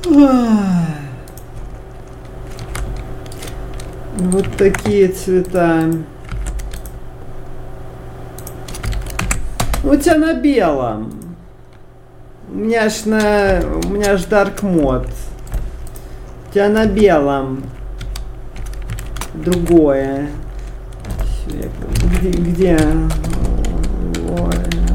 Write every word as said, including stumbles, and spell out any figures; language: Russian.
Вот такие цвета. У тебя на белом. У меня ж на... У меня ж dark мод. У тебя на белом. Другое. Где? Где? Ой.